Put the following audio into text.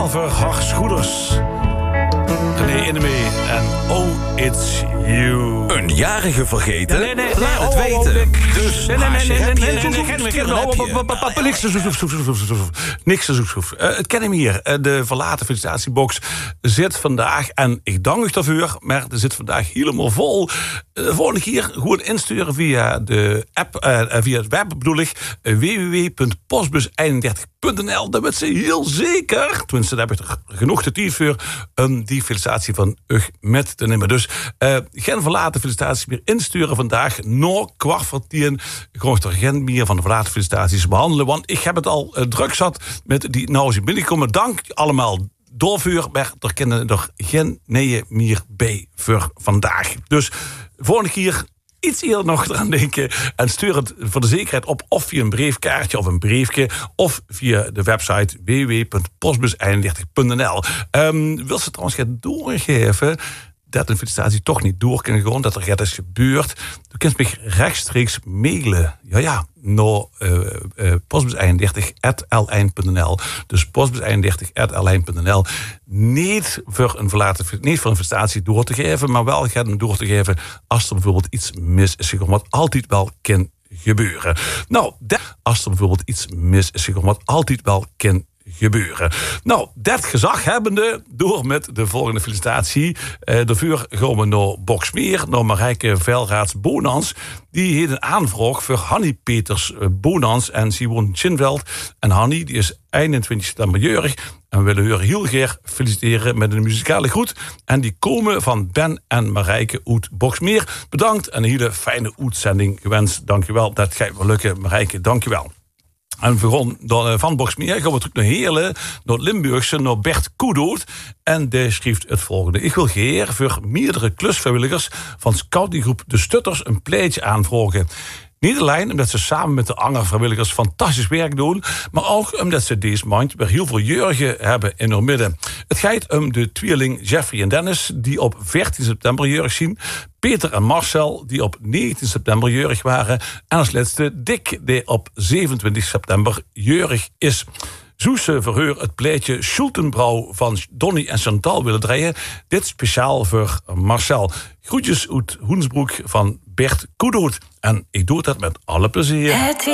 speciaal voor Harsgoeders. Nee, Enemy en Oh It's You. Een jarige vergeten? Nee, laat het weten. Dus niks te zoekschroef. Het ken hem hier. De verlaten felicitatiebox zit vandaag, en ik dank u daarvoor, maar er zit vandaag helemaal vol. De volgende keer gewoon insturen via de app, via het web bedoel ik, www.postbus31.nl. Dan bent ze heel zeker, tenminste daar heb ik er genoeg de tijd voor, die felicitatie van u met te nemen. Dus geen verlaten felicitaties meer insturen vandaag. Nog 10:15 ga er geen meer van de verlaten felicitaties behandelen, want ik heb het al druk zat met die nou zien binnenkomen. Dank allemaal doorvuur, maar er kunnen er geen nee meer bij voor vandaag. Dus volgende keer iets eerder nog eraan denken en stuur het voor de zekerheid op, of via een briefkaartje of een briefje, of via de website www.postbus31.nl. Wil ze trouwens gaan doorgeven dat een felicitatie toch niet door kan gaan, dat er iets gebeurt, dan kunt je me rechtstreeks mailen. Ja, naar postbus31@lijn.nl. Dus postbus31@lijn.nl. Niet voor een felicitatie door te geven, maar wel gaan door te geven als er bijvoorbeeld iets mis is gegaan, wat altijd wel kan gebeuren. Nou, als er bijvoorbeeld iets mis is gegaan, wat altijd wel kan gebeuren. Nou, dat gezag hebbende, door met de volgende felicitatie. Daarvoor gaan we naar Boxmeer, naar Marijke Veilraads-Bonans. Die heeft een aanvraag voor Hanny Peters Bonans en Simon Chinveld. En Hanny, die is 21 september jarig. En we willen haar heel graag feliciteren met een muzikale groet. En die komen van Ben en Marijke uit Boxmeer. Bedankt en een hele fijne uitzending gewenst. Dankjewel, dat gaat wel lukken, Marijke, dankjewel. En van Boxmeer gaan we terug naar Heerlen, naar het Limburgse, naar Bert Koedoot. En die schrijft het volgende. Ik wil graag voor meerdere klusvrijwilligers van scoutinggroep De Stutters een pleitje aanvragen. Niet alleen omdat ze samen met de andere vrijwilligers fantastisch werk doen, maar ook omdat ze deze maand weer heel veel jeugdigen hebben in hun midden. Het gaat om de tweeling Jeffrey en Dennis, die op 14 september jeurig zien. Peter en Marcel, die op 19 september jeurig waren. En als laatste Dick, die op 27 september jeurig is. Zo ze voor haar het pleitje Schultenbrouw van Donny en Chantal willen draaien. Dit speciaal voor Marcel. Groetjes uit Hoensbroek van Bert Koedoot. En ik doe dat met alle plezier.